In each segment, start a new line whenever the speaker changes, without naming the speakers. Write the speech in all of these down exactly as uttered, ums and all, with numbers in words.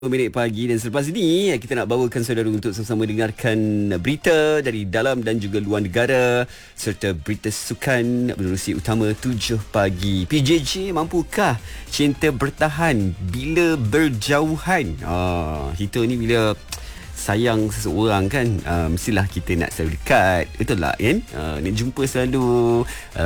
Minit pagi dan selepas ini kita nak bawakan saudara untuk sama-sama dengarkan berita dari dalam dan juga luar negara serta berita sukan menerusi utama tujuh pagi. P J J mampukah cinta bertahan bila berjauhan? Ah, kita ni bila sayang seseorang kan, uh, mestilah kita nak selalu dekat, betul tak kan? Uh, nak jumpa selalu,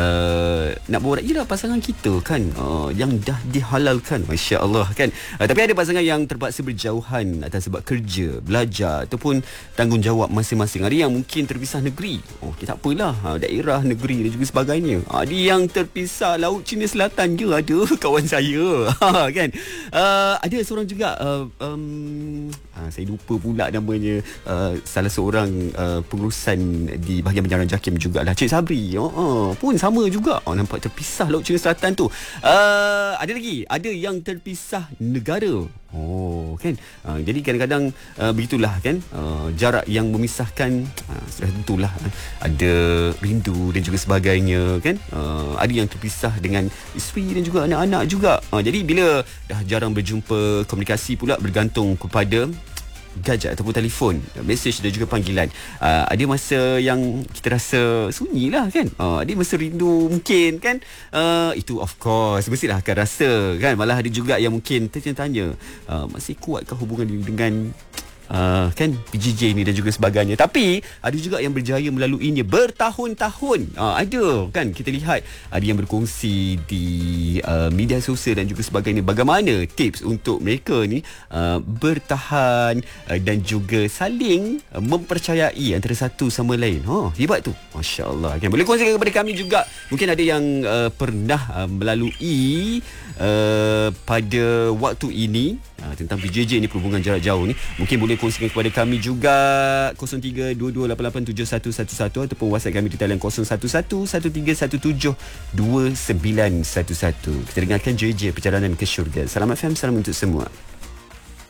uh, nak borak je lah pasangan kita kan, uh, yang dah dihalalkan, Masya Allah kan. Uh, tapi ada pasangan yang terpaksa berjauhan atas sebab kerja, belajar ataupun tanggungjawab masing-masing. Ada yang mungkin terpisah negeri, oh okay, tak apalah, uh, daerah, negeri dan juga sebagainya. Uh, ada yang terpisah Laut Cina Selatan je, ada kawan saya kan. Uh, ada seorang juga, uh, um, uh, saya lupa pula nama namanya, uh, salah seorang uh, pengurusan di bahagian penjaraan JAKIM jugalah, Cik Sabri. Oh, oh, pun sama juga. Oh, nampak terpisah Laut Cina Selatan tu. Uh, ada lagi, ada yang terpisah negara. Oh, kan. Uh, jadi kadang-kadang uh, begitulah kan. Uh, jarak yang memisahkan, uh, sudah tentulah uh, ada rindu dan juga sebagainya kan. Uh, ada yang terpisah dengan isteri dan juga anak-anak juga. Uh, jadi bila dah jarang berjumpa, komunikasi pula bergantung kepada gadget ataupun telefon, mesej dan juga panggilan. Uh, ada masa yang kita rasa sunyi lah kan. Uh, ada masa rindu mungkin kan. Uh, itu of course mestilah akan rasa kan. Malah ada juga yang mungkin tanya-tanya, uh, masih kuatkah hubungan dengan Uh, kan P J J ni dan juga sebagainya. Tapi ada juga yang berjaya melaluinya bertahun-tahun. uh, Ada kan, kita lihat ada yang berkongsi di uh, media sosial dan juga sebagainya, bagaimana tips untuk mereka ni uh, bertahan uh, dan juga saling uh, mempercayai antara satu sama lain. Oh, hebat tu, Masya Allah kan. Boleh kongsikan kepada kami juga. Mungkin ada yang uh, pernah uh, melalui uh, pada waktu ini uh, tentang P J J ni, perhubungan jarak jauh ni. Mungkin boleh kongsikan kepada kami juga kosong tiga dua dua lapan lapan tujuh satu satu satu ataupun WhatsApp kami di talian kosong satu satu satu tiga satu tujuh dua sembilan satu satu. Kita dengarkan J J Perjalanan ke Syurga. Salam F M, salam untuk semua.